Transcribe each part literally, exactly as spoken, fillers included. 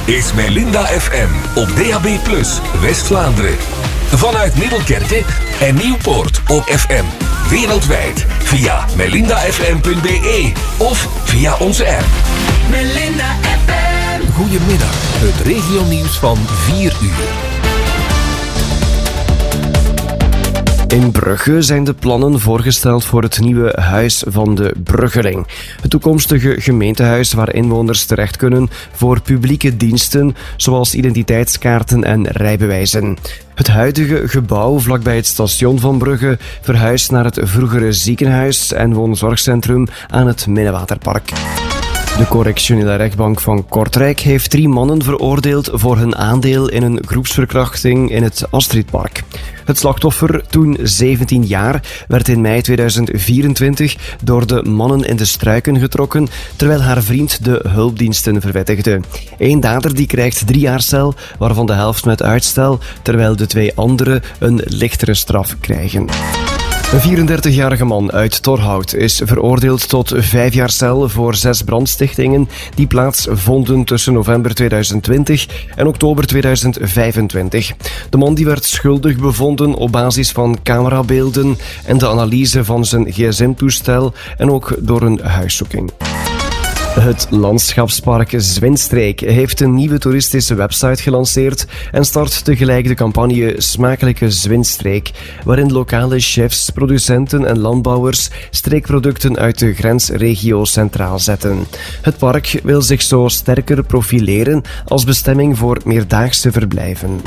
is Melinda F M op D A B plus, West-Vlaanderen. Vanuit Middelkerke en Nieuwpoort op F M. Wereldwijd via melinda f m punt b e of via onze app. Melinda F M. Goedemiddag, het regionieuws van vier uur. In Brugge zijn de plannen voorgesteld voor het nieuwe Huis van de Bruggeling. Het toekomstige gemeentehuis waar inwoners terecht kunnen voor publieke diensten zoals identiteitskaarten en rijbewijzen. Het huidige gebouw vlakbij het station van Brugge verhuist naar het vroegere ziekenhuis en woonzorgcentrum aan het Minnewaterpark. De correctionele rechtbank van Kortrijk heeft drie mannen veroordeeld voor hun aandeel in een groepsverkrachting in het Astridpark. Het slachtoffer, toen zeventien jaar, werd in mei tweeduizend vierentwintig door de mannen in de struiken getrokken, terwijl haar vriend de hulpdiensten verwittigde. Eén dader die krijgt drie jaar cel, waarvan de helft met uitstel, terwijl de twee anderen een lichtere straf krijgen. Een vierendertigjarige man uit Torhout is veroordeeld tot vijf jaar cel voor zes brandstichtingen die plaatsvonden tussen november tweeduizend twintig en oktober tweeduizend vijfentwintig. De man die werd schuldig bevonden op basis van camerabeelden en de analyse van zijn gsm-toestel en ook door een huiszoeking. Het landschapspark Zwinstreek heeft een nieuwe toeristische website gelanceerd en start tegelijk de campagne Smakelijke Zwinstreek, waarin lokale chefs, producenten en landbouwers streekproducten uit de grensregio centraal zetten. Het park wil zich zo sterker profileren als bestemming voor meerdaagse verblijven.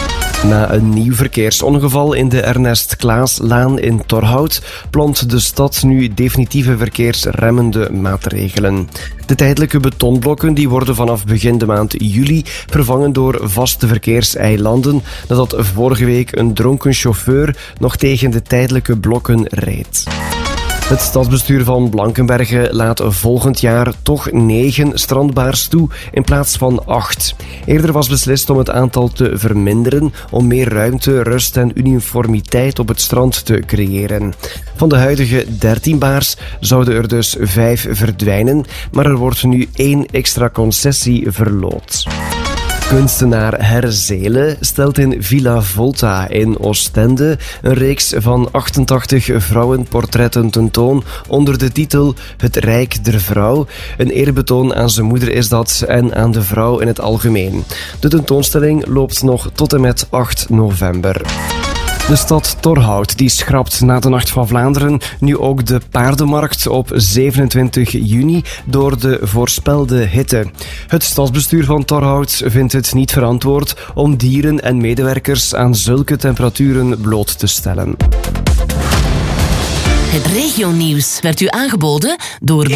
Na een nieuw verkeersongeval in de Ernest Klaaslaan in Torhout plant de stad nu definitieve verkeersremmende maatregelen. De tijdelijke betonblokken die worden vanaf begin de maand juli vervangen door vaste verkeerseilanden nadat vorige week een dronken chauffeur nog tegen de tijdelijke blokken reed. Het stadsbestuur van Blankenberge laat volgend jaar toch negen strandbaars toe in plaats van acht. Eerder was beslist om het aantal te verminderen om meer ruimte, rust en uniformiteit op het strand te creëren. Van de huidige dertien baars zouden er dus vijf verdwijnen, maar er wordt nu één extra concessie verloot. Kunstenaar Herzele stelt in Villa Volta in Oostende een reeks van achtentachtig vrouwenportretten tentoon onder de titel Het Rijk der Vrouw. Een eerbetoon aan zijn moeder is dat en aan de vrouw in het algemeen. De tentoonstelling loopt nog tot en met acht november. De stad Torhout die schrapt na de Nacht van Vlaanderen nu ook de paardenmarkt op zevenentwintig juni door de voorspelde hitte. Het stadsbestuur van Torhout vindt het niet verantwoord om dieren en medewerkers aan zulke temperaturen bloot te stellen. Het regionieuws werd u aangeboden door